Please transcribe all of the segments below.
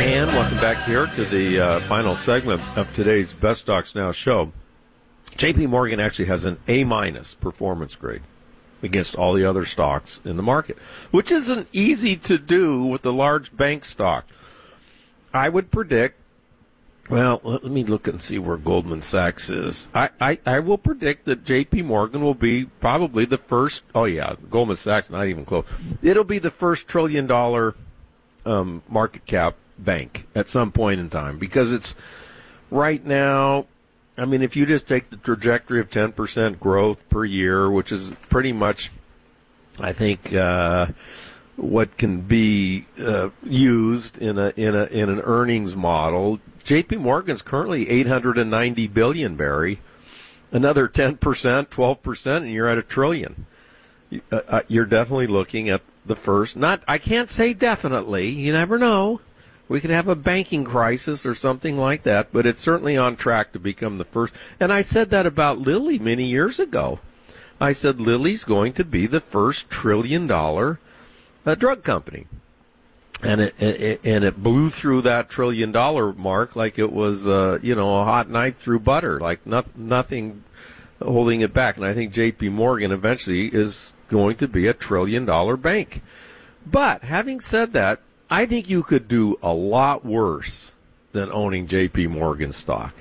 And welcome back here to the final segment of today's Best Stocks Now show. J.P. Morgan actually has an A- performance grade against all the other stocks in the market, which isn't easy to do with a large bank stock. I would predict, well, let me look and see where Goldman Sachs is. I will predict that J.P. Morgan will be probably the first, Goldman Sachs, not even close. It'll be the first $1 trillion market cap bank at some point in time, because it's right now, I mean, if you just take the trajectory of 10% growth per year, which is pretty much, I think, what can be used in an earnings model. J.P. Morgan's currently $890 billion, Barry. Another 10%, 12%, and you're at $1 trillion. You're definitely looking at the first. I can't say definitely. You never know. We could have a banking crisis or something like that, but it's certainly on track to become the first. And I said that about Lilly many years ago. I said Lilly's going to be the first $1 trillion drug company. And it blew through that $1 trillion mark like it was, a hot knife through butter, like nothing holding it back. And I think J.P. Morgan eventually is going to be $1 trillion bank. But having said that, I think you could do a lot worse than owning J.P. Morgan stock.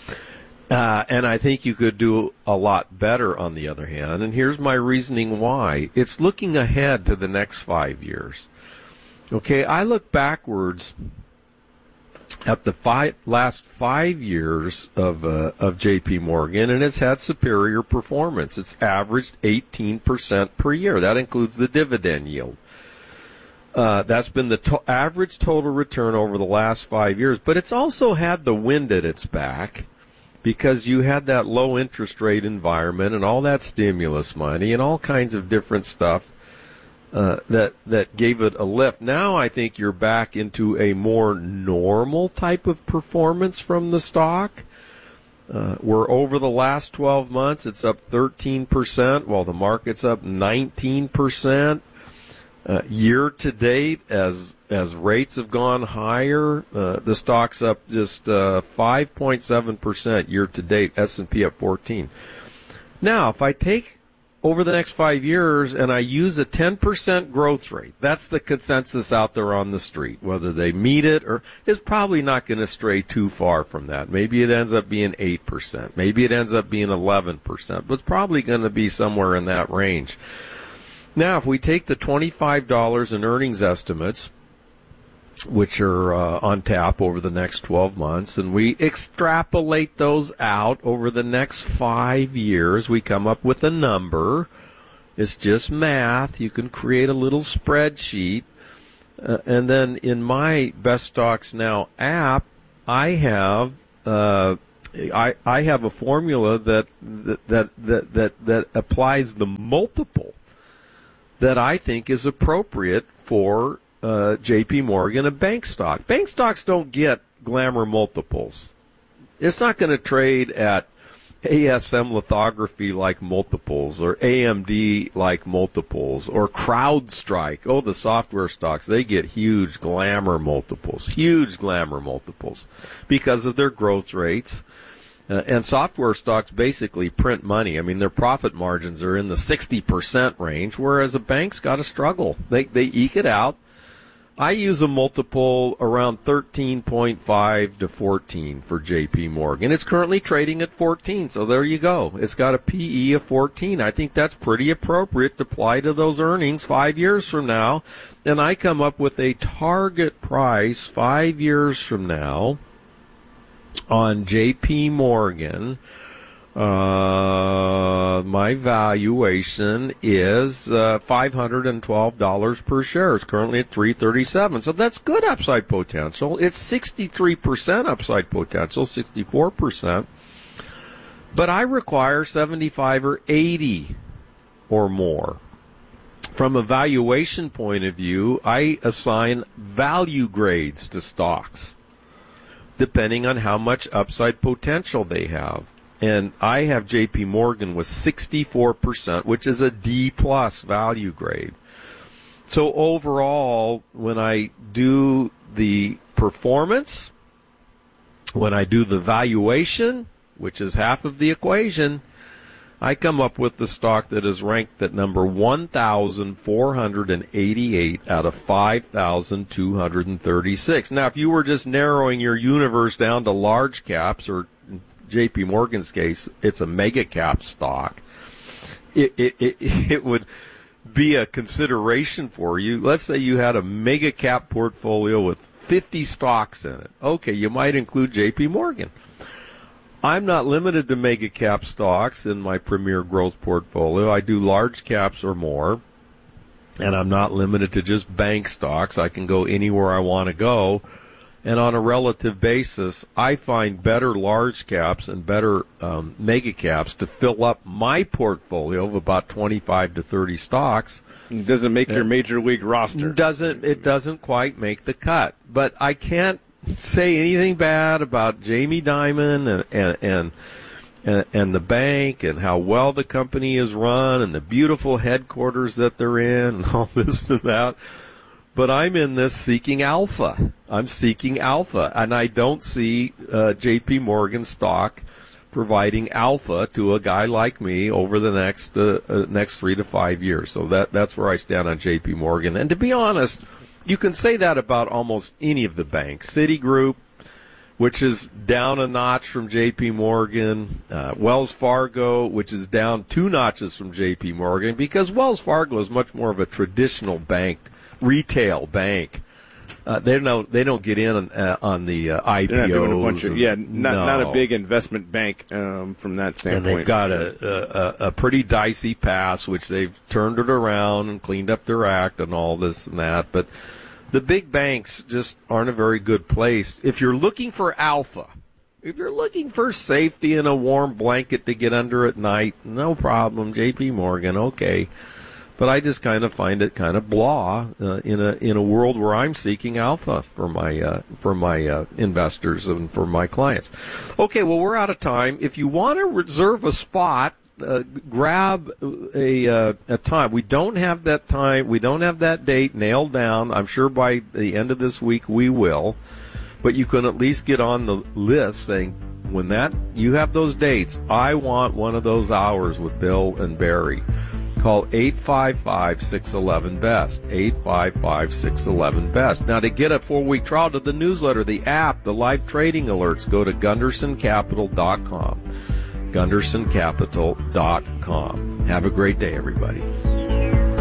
And I think you could do a lot better on the other hand. And here's my reasoning why. It's looking ahead to the next 5 years. Okay, I look backwards at the last 5 years of J.P. Morgan, and it's had superior performance. It's averaged 18% per year. That includes the dividend yield. That's been the average total return over the last 5 years. But it's also had the wind at its back because you had that low interest rate environment and all that stimulus money and all kinds of different stuff that gave it a lift. Now I think you're back into a more normal type of performance from the stock. Where over the last 12 months it's up 13%, while the market's up 19%. Year to date, as rates have gone higher, the stock's up just 5.7% year to date. S&P up 14. Now, if I take over the next 5 years and I use a 10% growth rate, that's the consensus out there on the street. Whether they meet it or it's probably not going to stray too far from that. Maybe it ends up being 8%. Maybe it ends up being 11%, but it's probably going to be somewhere in that range. Now, if we take the $25 in earnings estimates, which are on tap over the next 12 months, and we extrapolate those out over the next 5 years, we come up with a number. It's just math. You can create a little spreadsheet. And then in my Best Stocks Now app, I have a formula that applies the multiple that I think is appropriate for J.P. Morgan, a bank stock. Bank stocks don't get glamour multiples. It's not going to trade at ASM lithography-like multiples or AMD-like multiples or CrowdStrike. Oh, the software stocks, they get huge glamour multiples because of their growth rates. And software stocks basically print money. I mean, their profit margins are in the 60% range, whereas a bank's got to struggle. They eke it out. I use a multiple around 13.5 to 14 for J.P. Morgan. It's currently trading at 14, so there you go. It's got a P/E of 14. I think that's pretty appropriate to apply to those earnings 5 years from now. And I come up with a target price 5 years from now on J.P. Morgan. My valuation is $512 per share. It's currently at $337. So that's good upside potential. It's 63% upside potential, 64%. But I require 75 or 80 or more. From a valuation point of view, I assign value grades to stocks, depending on how much upside potential they have. And I have J.P. Morgan with 64%, which is a D+ value grade. So overall, when I do the performance, when I do the valuation, which is half of the equation, I come up with the stock that is ranked at number 1,488 out of 5,236. Now, if you were just narrowing your universe down to large caps, or in J.P. Morgan's case, it's a mega cap stock, it would be a consideration for you. Let's say you had a mega cap portfolio with 50 stocks in it. Okay, you might include J.P. Morgan. I'm not limited to mega cap stocks in my premier growth portfolio. I do large caps or more, and I'm not limited to just bank stocks. I can go anywhere I want to go. And on a relative basis, I find better large caps and better mega caps to fill up my portfolio of about 25 to 30 stocks. It doesn't make your major league roster. It doesn't quite make the cut. But I can't say anything bad about Jamie Dimon and the bank and how well the company is run and the beautiful headquarters that they're in and all this and that. But I'm in this seeking alpha. I'm seeking alpha, and I don't see J.P. Morgan stock providing alpha to a guy like me over the next 3 to 5 years. So that's where I stand on J.P. Morgan. And to be honest, you can say that about almost any of the banks. Citigroup, which is down a notch from J.P. Morgan, Wells Fargo, which is down 2 notches from J.P. Morgan, because Wells Fargo is much more of a traditional bank, retail bank. They don't get in on the IPOs. They're not doing a bunch of, not a big investment bank from that standpoint. And they've got a pretty dicey past, which they've turned it around and cleaned up their act and all this and that. But the big banks just aren't a very good place. If you're looking for alpha, if you're looking for safety and a warm blanket to get under at night, no problem. J.P. Morgan, okay. But I just kind of find it kind of blah in a world where I'm seeking alpha for my investors and for my clients. Okay, well, we're out of time. If you want to reserve a spot, grab a time. We don't have that time. We don't have that date nailed down. I'm sure by the end of this week we will. But you can at least get on the list saying, when you have those dates, I want one of those hours with Bill and Barry. Call 855-611-BEST, 855-611-BEST. Now, to get a 4-week trial to the newsletter, the app, the live trading alerts, go to GundersonCapital.com, GundersonCapital.com. Have a great day, everybody.